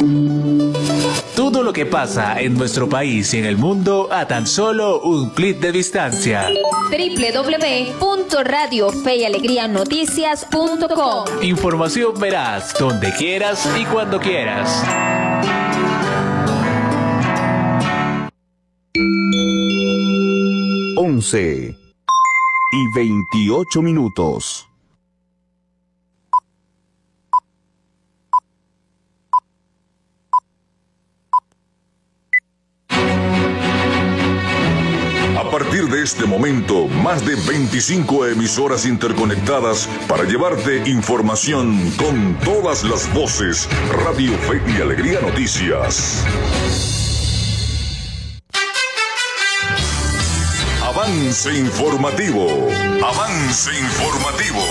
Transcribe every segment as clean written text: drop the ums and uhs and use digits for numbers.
Todo lo que pasa en nuestro país y en el mundo a tan solo un clic de distancia. www.radiofeyalegrianoticias.com. Información veraz donde quieras y cuando quieras. Once y 28 minutos. A partir de este momento, más de 25 emisoras interconectadas para llevarte información con todas las voces. Radio Fe y Alegría Noticias. Avance informativo. Avance informativo.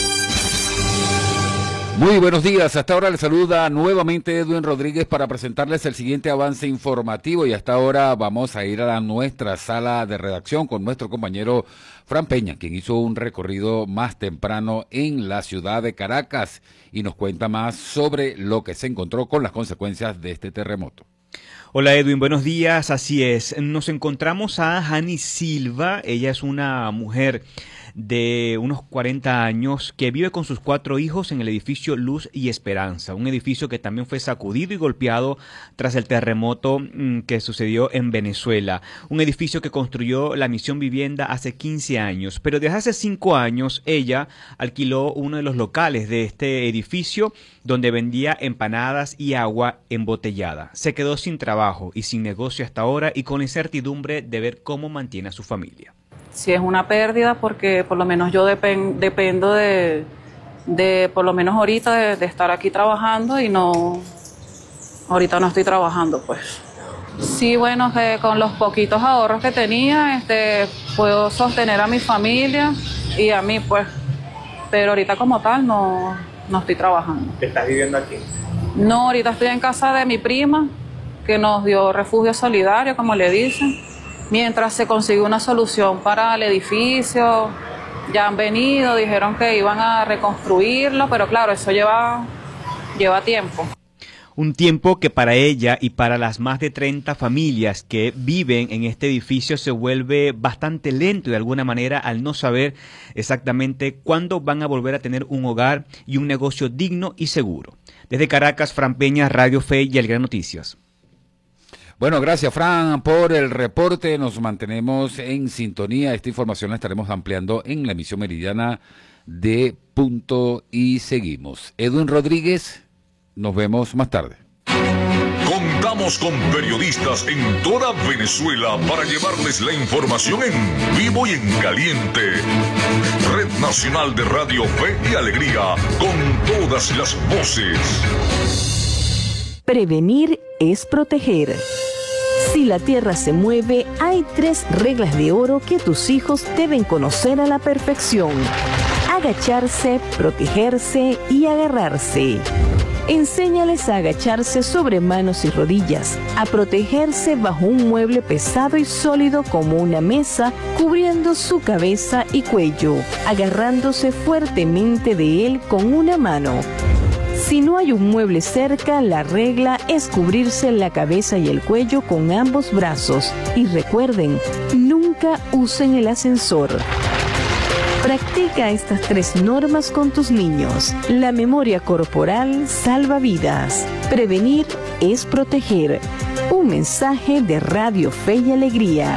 Muy buenos días, hasta ahora les saluda nuevamente Edwin Rodríguez para presentarles el siguiente avance informativo y hasta ahora vamos a ir a nuestra sala de redacción con nuestro compañero Fran Peña, quien hizo un recorrido más temprano en la ciudad de Caracas y nos cuenta más sobre lo que se encontró con las consecuencias de este terremoto. Hola Edwin, buenos días, así es, nos encontramos a Jani Silva, ella es una mujer de unos 40 años que vive con sus 4 hijos en el edificio Luz y Esperanza, un edificio que también fue sacudido y golpeado tras el terremoto que sucedió en Venezuela, un edificio que construyó la Misión Vivienda hace 15 años, pero desde hace 5 años ella alquiló uno de los locales de este edificio donde vendía empanadas y agua embotellada. Se quedó sin trabajo y sin negocio hasta ahora y con incertidumbre de ver cómo mantiene a su familia. Sí es una pérdida porque por lo menos yo dependo de por lo menos ahorita de estar aquí trabajando y ahorita no estoy trabajando pues. Sí, bueno, que con los poquitos ahorros que tenía puedo sostener a mi familia y a mí pues, pero ahorita como tal no estoy trabajando. ¿Estás viviendo aquí? No, ahorita estoy en casa de mi prima que nos dio refugio solidario, como le dicen. Mientras se consigue una solución para el edificio, ya han venido, dijeron que iban a reconstruirlo, pero claro, eso lleva tiempo. Un tiempo que para ella y para las más de 30 familias que viven en este edificio se vuelve bastante lento de alguna manera al no saber exactamente cuándo van a volver a tener un hogar y un negocio digno y seguro. Desde Caracas, Fran Peña, Radio Fe y Alegría Noticias. Bueno, gracias Fran por el reporte, nos mantenemos en sintonía, esta información la estaremos ampliando en la emisión meridiana de Punto y Seguimos. Edwin Rodríguez, nos vemos más tarde. Contamos con periodistas en toda Venezuela para llevarles la información en vivo y en caliente. Red Nacional de Radio Fe y Alegría, con todas las voces. Prevenir es proteger. Si la tierra se mueve, hay 3 reglas de oro que tus hijos deben conocer a la perfección: agacharse, protegerse y agarrarse. Enséñales a agacharse sobre manos y rodillas, a protegerse bajo un mueble pesado y sólido como una mesa, cubriendo su cabeza y cuello, agarrándose fuertemente de él con una mano. Si no hay un mueble cerca, la regla es cubrirse la cabeza y el cuello con ambos brazos. Y recuerden, nunca usen el ascensor. Practica estas 3 normas con tus niños. La memoria corporal salva vidas. Prevenir es proteger. Un mensaje de Radio Fe y Alegría.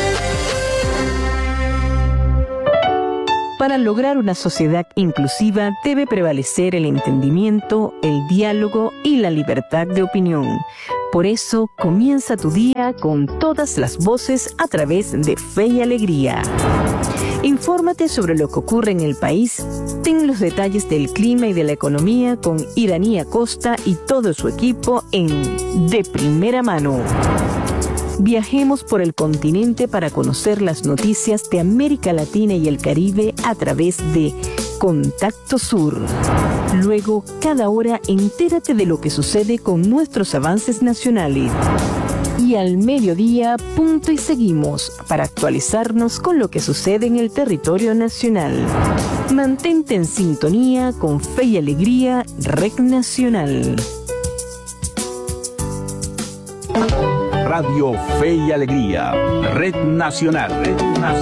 Para lograr una sociedad inclusiva debe prevalecer el entendimiento, el diálogo y la libertad de opinión. Por eso, comienza tu día con todas las voces a través de Fe y Alegría. Infórmate sobre lo que ocurre en el país. Ten los detalles del clima y de la economía con Iraní Acosta y todo su equipo en De Primera Mano. Viajemos por el continente para conocer las noticias de América Latina y el Caribe a través de Contacto Sur. Luego, cada hora, entérate de lo que sucede con nuestros avances nacionales. Y al mediodía, Punto y Seguimos, para actualizarnos con lo que sucede en el territorio nacional. Mantente en sintonía con Fe y Alegría, Red Nacional. Radio Fe y Alegría, Red Nacional.